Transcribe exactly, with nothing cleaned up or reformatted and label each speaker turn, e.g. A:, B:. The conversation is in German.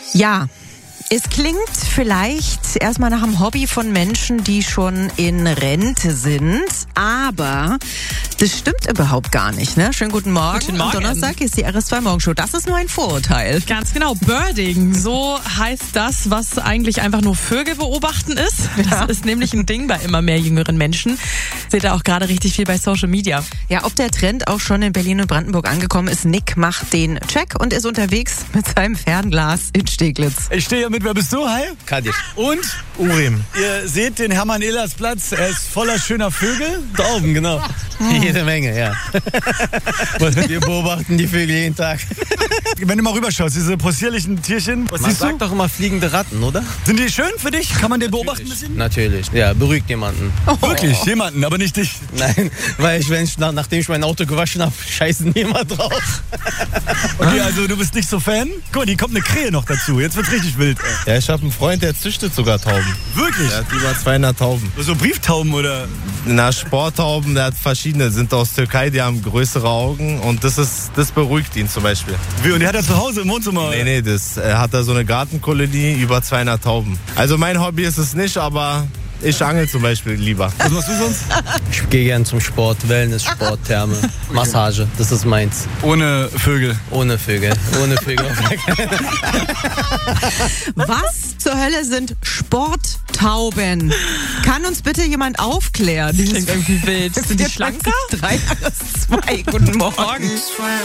A: Ja, es klingt vielleicht erstmal nach einem Hobby von Menschen, die schon in Rente sind, aber das stimmt überhaupt gar nicht, ne? Schönen guten Morgen.
B: Guten Morgen.
A: Am Donnerstag ist die R S zwei Morgenshow. Das ist nur ein Vorurteil.
B: Ganz genau, Birding, so heißt das, was eigentlich einfach nur Vögel beobachten ist. Das
A: Ja.
B: ist nämlich ein Ding bei immer mehr jüngeren Menschen. Seht ihr auch gerade richtig viel bei Social Media.
A: Ja, ob der Trend auch schon in Berlin und Brandenburg angekommen ist, Nick macht den Check und ist unterwegs mit seinem Fernglas in Steglitz.
C: Ich stehe hier mit, wer bist du? Hi.
D: Kadir.
C: Und?
D: Urim.
C: Ihr seht den Hermann Ehlers Platz, er ist voller schöner Vögel.
D: Tauben, genau. Jede Menge, ja. Wir beobachten die Vögel jeden Tag.
C: Wenn du mal rüberschaust, diese possierlichen Tierchen, was
D: Man
C: siehst du?
D: sagt doch immer fliegende Ratten, oder?
C: Sind die schön für dich? Kann man den beobachten ein bisschen?
D: Natürlich. Ja, beruhigt jemanden.
C: Wirklich, jemanden, aber nicht dich.
D: Nein, weil ich, wenn ich, nach, nachdem ich mein Auto gewaschen habe, scheißen niemand drauf.
C: Okay, also du bist nicht so Fan? Guck mal, die kommt eine Krähe noch dazu. Jetzt wird's richtig wild. Ey.
D: Ja, ich habe einen Freund, der züchtet sogar Tauben.
C: Wirklich?
D: Der hat über zweihundert Tauben.
C: So Brieftauben oder?
D: Na, Sporttauben, der hat verschiedene, sind aus Türkei, die haben größere Augen und das ist, das beruhigt ihn zum Beispiel.
C: Wie, und die hat er zu Hause im Wohnzimmer?
D: Nee, nee, das äh, hat da so eine Gartenkolonie, über zweihundert Tauben. Also mein Hobby ist es nicht, aber ich angel zum Beispiel lieber.
C: Was machst du sonst?
E: Ich gehe gern zum Sport, Wellness, Sport, Therme, Massage, das ist meins.
C: Ohne Vögel.
E: Ohne Vögel, ohne Vögel.
A: Was zur Hölle sind Sporttauben? Kann uns bitte jemand aufklären?
B: Klingt irgendwie wild. Sind die schlanker?
A: drei aus zwei. Guten Morgen.